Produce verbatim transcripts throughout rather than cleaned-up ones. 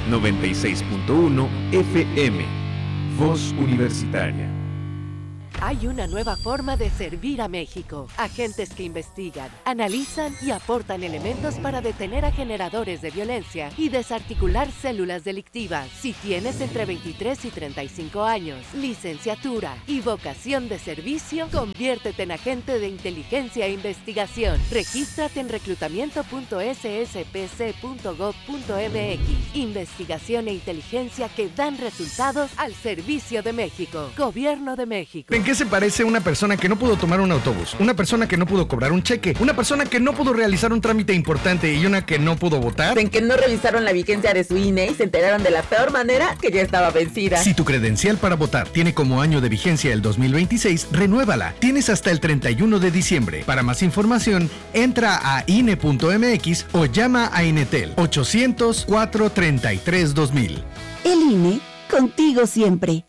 noventa y seis punto uno F M. Voz Universitaria. Hay una nueva forma de servir a México. Agentes que investigan, analizan y aportan elementos para detener a generadores de violencia y desarticular células delictivas. Si tienes entre veintitrés y treinta y cinco años, licenciatura y vocación de servicio, conviértete en agente de inteligencia e investigación. Regístrate en reclutamiento punto s s p c punto gov punto m x. Investigación e inteligencia que dan resultados al servicio de México. Gobierno de México. ¿En qué se parece una persona que no pudo tomar un autobús, una persona que no pudo cobrar un cheque, una persona que no pudo realizar un trámite importante y una que no pudo votar? En que no revisaron la vigencia de su I N E y se enteraron de la peor manera que ya estaba vencida. Si tu credencial para votar tiene como año de vigencia el dos mil veintiséis, renuévala. Tienes hasta el treinta y uno de diciembre. Para más información, entra a I N E punto m x o llama a Inetel ochocientos, cuatrocientos treinta y tres, dos mil. El I N E, contigo siempre.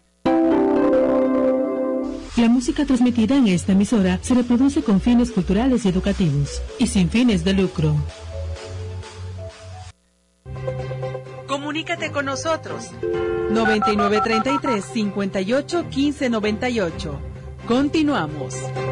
La música transmitida en esta emisora se reproduce con fines culturales y educativos y sin fines de lucro. Comunícate con nosotros. noventa y nueve treinta y tres, cincuenta y ocho, quince noventa y ocho. Continuamos.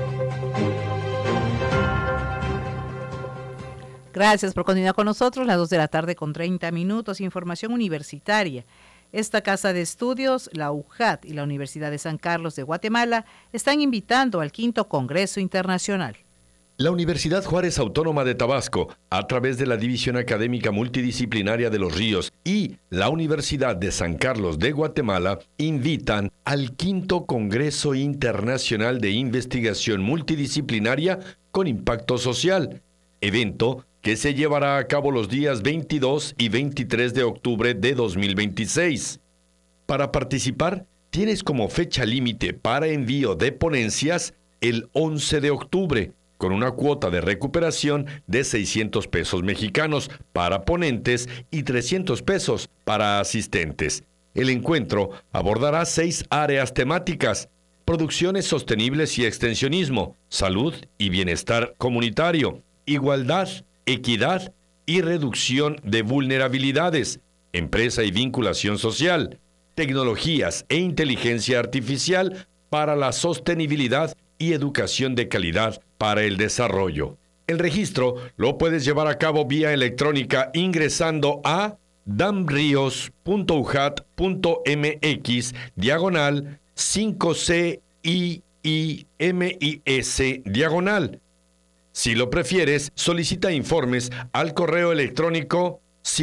Gracias por continuar con nosotros. Las dos de la tarde con treinta minutos. Información universitaria. Esta casa de estudios, la U J A T y la Universidad de San Carlos de Guatemala están invitando al quinto Congreso Internacional. La Universidad Juárez Autónoma de Tabasco, a través de la División Académica Multidisciplinaria de Los Ríos y la Universidad de San Carlos de Guatemala, invitan al quinto Congreso Internacional de Investigación Multidisciplinaria con Impacto Social, evento que se llevará a cabo los días veintidós y veintitrés de octubre de dos mil veintiséis. Para participar, tienes como fecha límite para envío de ponencias el once de octubre, con una cuota de recuperación de seiscientos pesos mexicanos para ponentes y trescientos pesos para asistentes. El encuentro abordará seis áreas temáticas: producciones sostenibles y extensionismo, salud y bienestar comunitario, igualdad, equidad y reducción de vulnerabilidades, empresa y vinculación social, tecnologías e inteligencia artificial para la sostenibilidad y educación de calidad para el desarrollo. El registro lo puedes llevar a cabo vía electrónica ingresando a damrios punto u j a t punto m x diagonal cinco c i i m i s diagonal. Si lo prefieres, solicita informes al correo electrónico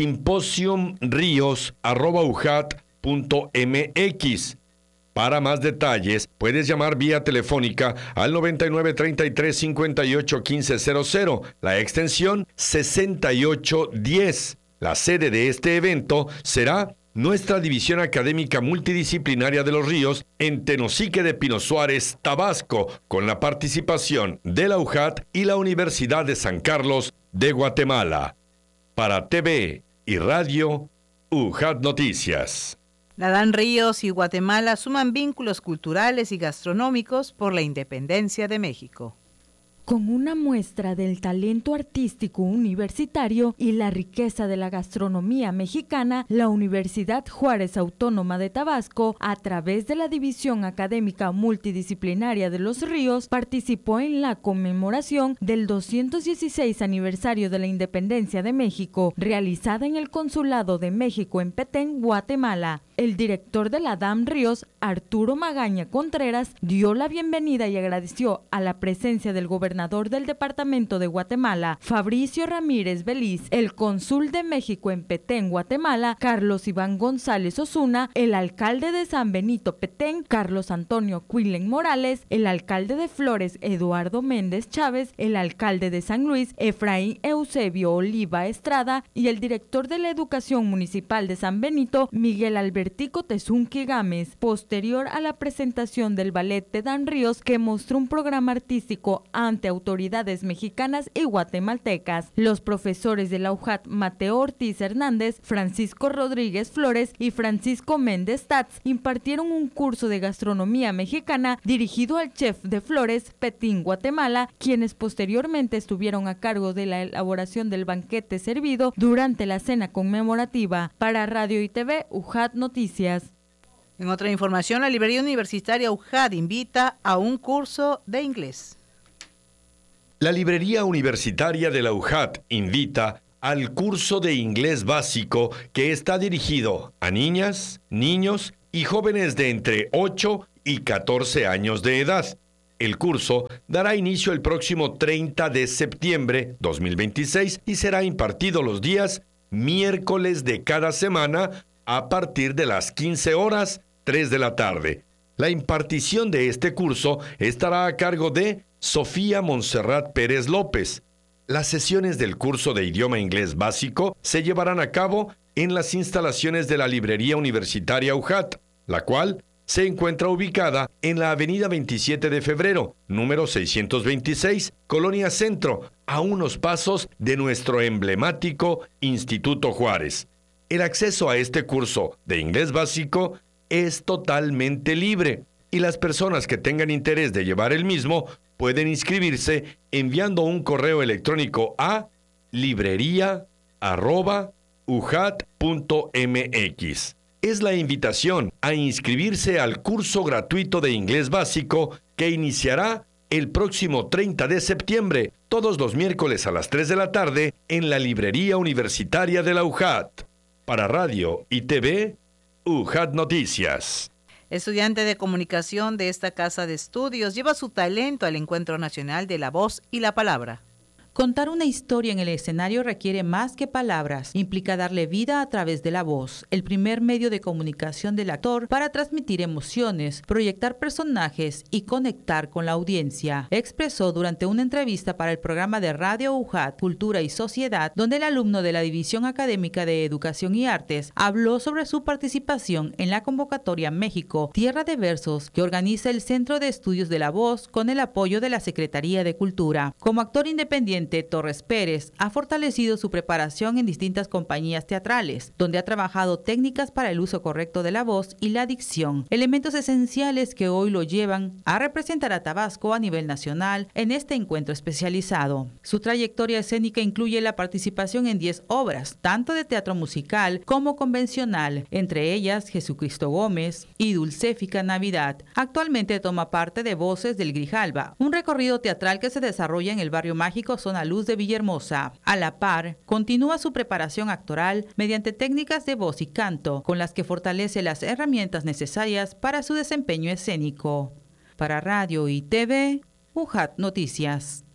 symposiumrios arroba u j a t punto m x. Para más detalles, puedes llamar vía telefónica al noventa y nueve treinta y tres cincuenta y ocho quince cero cero, la extensión sesenta y ocho diez. La sede de este evento será nuestra División Académica Multidisciplinaria de Los Ríos en Tenosique de Pino Suárez, Tabasco, con la participación de la U J A T y la Universidad de San Carlos de Guatemala. Para T V y Radio, U J A T Noticias. La Dan Ríos y Guatemala suman vínculos culturales y gastronómicos por la independencia de México. Con una muestra del talento artístico universitario y la riqueza de la gastronomía mexicana, la Universidad Juárez Autónoma de Tabasco, a través de la División Académica Multidisciplinaria de Los Ríos, participó en la conmemoración del doscientos dieciséis aniversario de la Independencia de México, realizada en el Consulado de México en Petén, Guatemala. El director de la Dan Ríos, Arturo Magaña Contreras, dio la bienvenida y agradeció a la presencia del gobernador del Departamento de Guatemala, Fabricio Ramírez Beliz, el cónsul de México en Petén, Guatemala, Carlos Iván González Osuna, el alcalde de San Benito Petén, Carlos Antonio Quilen Morales, el alcalde de Flores, Eduardo Méndez Chávez, el alcalde de San Luis, Efraín Eusebio Oliva Estrada, y el director de la Educación Municipal de San Benito, Miguel Alberto Robertico Tezunqui Gámez, posterior a la presentación del ballet de Dan Ríos, que mostró un programa artístico ante autoridades mexicanas y guatemaltecas. Los profesores de la U J A T, Mateo Ortiz Hernández, Francisco Rodríguez Flores y Francisco Méndez Tats, impartieron un curso de gastronomía mexicana dirigido al chef de Flores, Petín Guatemala, quienes posteriormente estuvieron a cargo de la elaboración del banquete servido durante la cena conmemorativa. Para Radio y T V, U J A T Noticias. En otra información, la librería universitaria U J A D invita a un curso de inglés. La librería universitaria de la U J A D invita al curso de inglés básico que está dirigido a niñas, niños y jóvenes de entre ocho y catorce años de edad. El curso dará inicio el próximo treinta de septiembre de dos mil veintiséis y será impartido los días miércoles de cada semana a partir de las quince horas, tres de la tarde. La impartición de este curso estará a cargo de Sofía Montserrat Pérez López. Las sesiones del curso de idioma inglés básico se llevarán a cabo en las instalaciones de la librería universitaria U J A T, la cual se encuentra ubicada en la avenida veintisiete de febrero, número seiscientos veintiséis, Colonia Centro, a unos pasos de nuestro emblemático Instituto Juárez. El acceso a este curso de inglés básico es totalmente libre y las personas que tengan interés de llevar el mismo pueden inscribirse enviando un correo electrónico a librería arroba ujat punto mx. Es la invitación a inscribirse al curso gratuito de inglés básico que iniciará el próximo treinta de septiembre, todos los miércoles a las tres de la tarde, en la librería universitaria de la U J A T. Para Radio y T V, U J A T Noticias. Estudiante de comunicación de esta casa de estudios lleva su talento al Encuentro Nacional de la Voz y la Palabra. Contar una historia en el escenario requiere más que palabras, implica darle vida a través de la voz, el primer medio de comunicación del actor para transmitir emociones, proyectar personajes y conectar con la audiencia, expresó durante una entrevista para el programa de Radio U J A T, Cultura y Sociedad, donde el alumno de la División Académica de Educación y Artes habló sobre su participación en la convocatoria México, Tierra de Versos, que organiza el Centro de Estudios de la Voz con el apoyo de la Secretaría de Cultura. Como actor independiente, Torres Pérez ha fortalecido su preparación en distintas compañías teatrales, donde ha trabajado técnicas para el uso correcto de la voz y la dicción, elementos esenciales que hoy lo llevan a representar a Tabasco a nivel nacional en este encuentro especializado. Su trayectoria escénica incluye la participación en diez obras, tanto de teatro musical como convencional, entre ellas Jesucristo Gómez y Dulcéfica Navidad. Actualmente toma parte de Voces del Grijalba, un recorrido teatral que se desarrolla en el barrio mágico Zona Luz de Villahermosa. A la par, continúa su preparación actoral mediante técnicas de voz y canto, con las que fortalece las herramientas necesarias para su desempeño escénico. Para Radio y T V, U J A T Noticias.